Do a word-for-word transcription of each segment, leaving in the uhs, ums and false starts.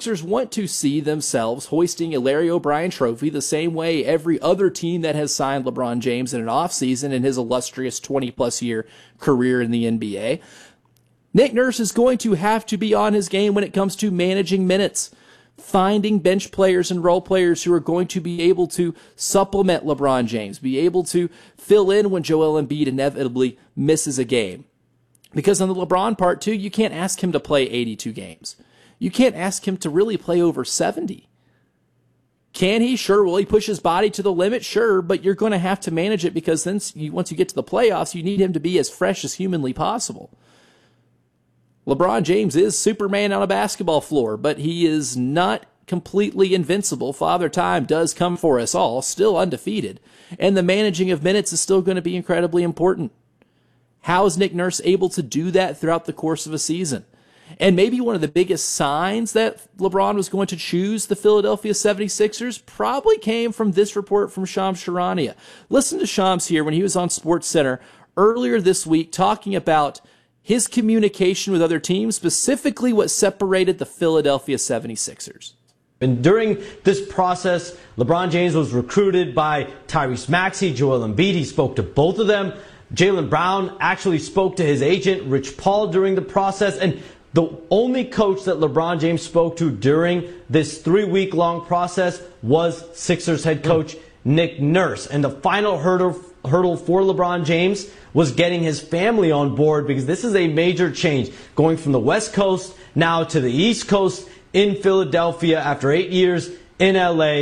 Sixers want to see themselves hoisting a Larry O'Brien trophy the same way every other team that has signed LeBron James in an offseason in his illustrious twenty-plus year career in the N B A. Nick Nurse is going to have to be on his game when it comes to managing minutes, finding bench players and role players who are going to be able to supplement LeBron James, be able to fill in when Joel Embiid inevitably misses a game. Because on the LeBron part, too, you can't ask him to play eighty-two games. You can't ask him to really play over seventy. Can he? Sure. Will he push his body to the limit? Sure. But you're going to have to manage it because then you, once you get to the playoffs, you need him to be as fresh as humanly possible. LeBron James is Superman on a basketball floor, but he is not completely invincible. Father Time does come for us all, still undefeated. And the managing of minutes is still going to be incredibly important. How is Nick Nurse able to do that throughout the course of a season? And maybe one of the biggest signs that LeBron was going to choose the Philadelphia seventy-sixers probably came from this report from Shams Charania. Listen to Shams here when he was on SportsCenter earlier this week talking about his communication with other teams, specifically what separated the Philadelphia seventy-sixers. And during this process, LeBron James was recruited by Tyrese Maxey, Joel Embiid. He spoke to both of them. Jaylen Brown actually spoke to his agent, Rich Paul, during the process. And the only coach that LeBron James spoke to during this three-week-long process was Sixers head coach Nick Nurse. And the final hurdle, hurdle for LeBron James was getting his family on board, because this is a major change, going from the West Coast now to the East Coast in Philadelphia after eight years in L A.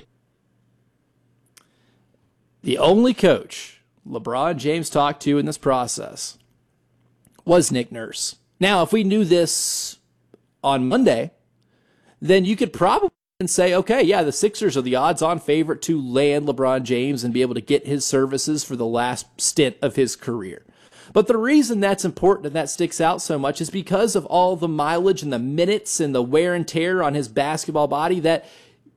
The only coach LeBron James talked to in this process was Nick Nurse. Now, if we knew this on Monday, then you could probably say, okay, yeah, the Sixers are the odds-on favorite to land LeBron James and be able to get his services for the last stint of his career. But the reason that's important and that sticks out so much is because of all the mileage and the minutes and the wear and tear on his basketball body that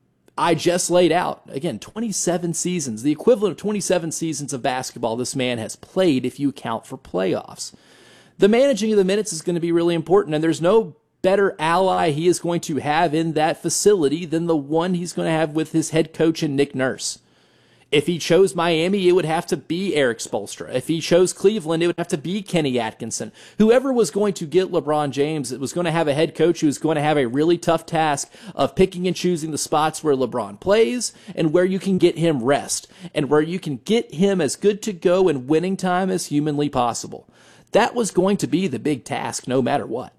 I just laid out. Again, twenty-seven seasons, the equivalent of twenty-seven seasons of basketball this man has played if you count for playoffs. The managing of the minutes is going to be really important, and there's no better ally he is going to have in that facility than the one he's going to have with his head coach and Nick Nurse. If he chose Miami, it would have to be Eric Spoelstra. If he chose Cleveland, it would have to be Kenny Atkinson. Whoever was going to get LeBron James, it was going to have a head coach who was going to have a really tough task of picking and choosing the spots where LeBron plays and where you can get him rest and where you can get him as good to go in winning time as humanly possible. That was going to be the big task no matter what.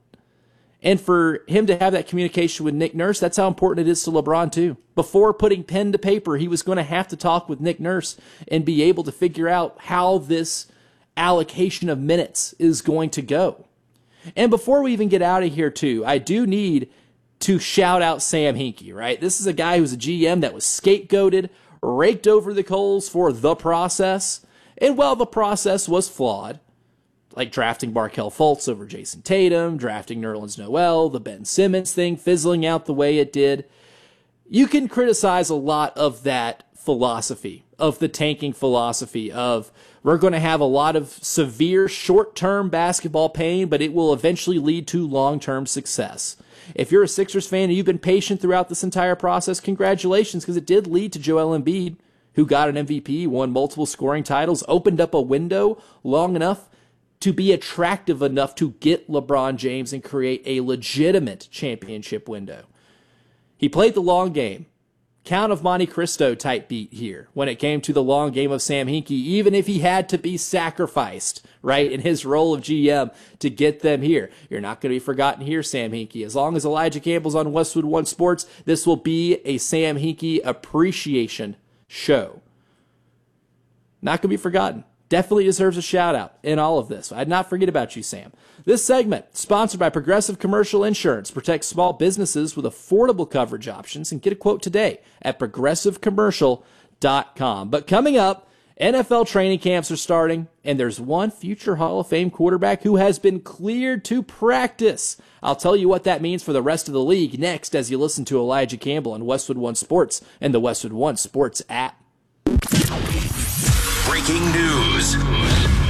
And for him to have that communication with Nick Nurse, that's how important it is to LeBron too. Before putting pen to paper, he was going to have to talk with Nick Nurse and be able to figure out how this allocation of minutes is going to go. And before we even get out of here too, I do need to shout out Sam Hinkie, right? This is a guy who's a G M that was scapegoated, raked over the coals for the process. And while the process was flawed, like drafting Markelle Fultz over Jason Tatum, drafting Nerlens Noel, the Ben Simmons thing fizzling out the way it did. You can criticize a lot of that philosophy, of the tanking philosophy of we're going to have a lot of severe short-term basketball pain, but it will eventually lead to long-term success. If you're a Sixers fan and you've been patient throughout this entire process, congratulations, because it did lead to Joel Embiid, who got an M V P, won multiple scoring titles, opened up a window long enough to be attractive enough to get LeBron James and create a legitimate championship window. He played the long game. Count of Monte Cristo type beat here when it came to the long game of Sam Hinkie, even if he had to be sacrificed, right, in his role of G M to get them here. You're not going to be forgotten here, Sam Hinkie. As long as Elijah Campbell's on Westwood One Sports, this will be a Sam Hinkie appreciation show. Not going to be forgotten. Definitely deserves a shout out in all of this. I'd not forget about you, Sam. This segment, sponsored by Progressive Commercial Insurance, protects small businesses with affordable coverage options, and get a quote today at progressive commercial dot com. But coming up, N F L training camps are starting, and there's one future Hall of Fame quarterback who has been cleared to practice. I'll tell you what that means for the rest of the league next as you listen to Elijah Campbell on Westwood One Sports and the Westwood One Sports app. Breaking news.